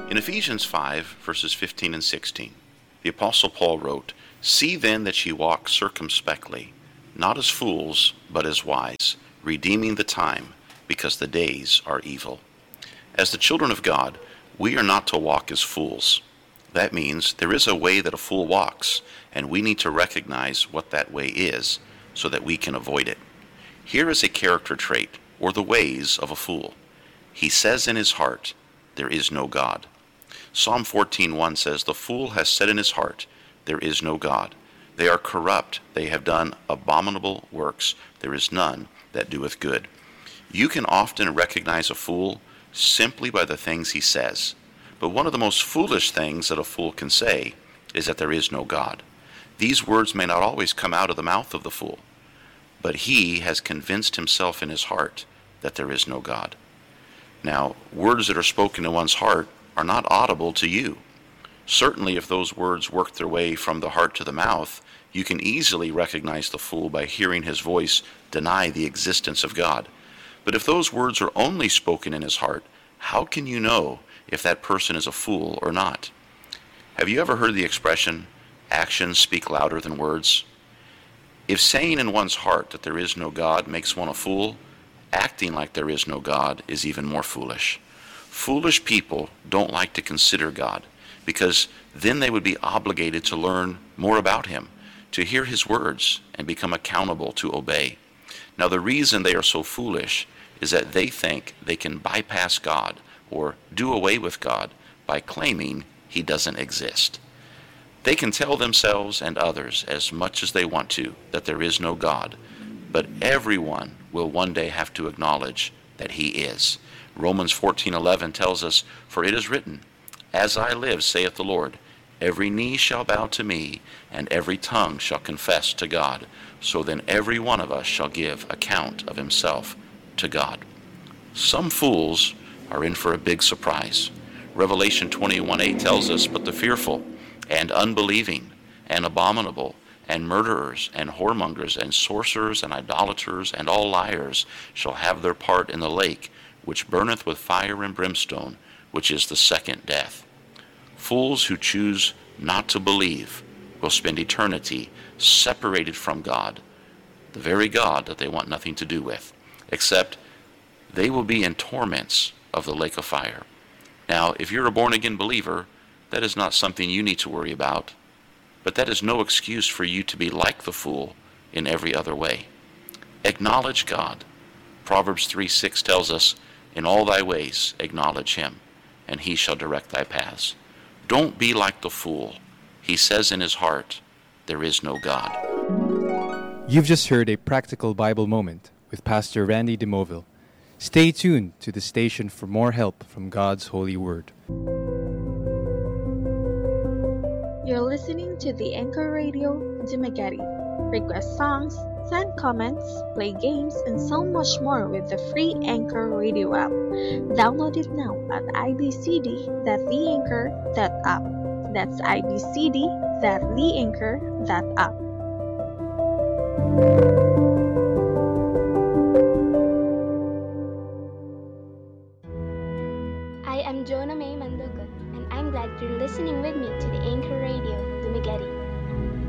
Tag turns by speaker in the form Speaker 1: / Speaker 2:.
Speaker 1: In Ephesians 5, verses 15 and 16, the Apostle Paul wrote, "See then that ye walk circumspectly, not as fools, but as wise, redeeming the time, because the days are evil." As the children of God, we are not to walk as fools. That means there is a way that a fool walks, and we need to recognize what that way is so that we can avoid it. Here is a character trait, or the ways of a fool. He says in his heart, "There is no God." Psalm 14:1 says, "The fool has said in his heart, there is no God. They are corrupt, they have done abominable works. There is none that doeth good." You can often recognize a fool simply by the things he says. But one of the most foolish things that a fool can say is that there is no God. These words may not always come out of the mouth of the fool, but he has convinced himself in his heart that there is no God. Now, words that are spoken in one's heart are not audible to you. Certainly, if those words work their way from the heart to the mouth, you can easily recognize the fool by hearing his voice deny the existence of God. But if those words are only spoken in his heart, how can you know if that person is a fool or not? Have you ever heard the expression, "Actions speak louder than words"? If saying in one's heart that there is no God makes one a fool, acting like there is no God is even more foolish. Foolish people don't like to consider God, because then they would be obligated to learn more about him, to hear his words, and become accountable to obey. Now, the reason they are so foolish is that they think they can bypass God or do away with God by claiming he doesn't exist. They can tell themselves and others as much as they want to that there is no God, but everyone will one day have to acknowledge that he is. Romans 14:11 tells us, "For it is written, As I live, saith the Lord, every knee shall bow to me, and every tongue shall confess to God. So then every one of us shall give account of himself to God." Some fools are in for a big surprise. Revelation 21:8 tells us, "But the fearful and unbelieving and abominable and murderers and whoremongers and sorcerers and idolaters and all liars shall have their part in the lake, which burneth with fire and brimstone, which is the second death." Fools who choose not to believe will spend eternity separated from God, the very God that they want nothing to do with, except they will be in torments of the lake of fire. Now, if you're a born-again believer, that is not something you need to worry about, but that is no excuse for you to be like the fool in every other way. Acknowledge God. Proverbs 3:6 tells us, "In all thy ways acknowledge him, and he shall direct thy paths." Don't be like the fool. He says in his heart, there is no God.
Speaker 2: You've just heard a practical Bible moment with Pastor Randy DeMoville. Stay tuned to the station for more help from God's holy word.
Speaker 3: You're listening to the Anchor Radio Dumaguete. Request songs, send comments, play games, and so much more with the free Anchor Radio app. Download it now at ibcd.theanchor.app. That's ibcd.theanchor.app.
Speaker 4: I am Jonah May Mandukut, and I'm glad you're listening with me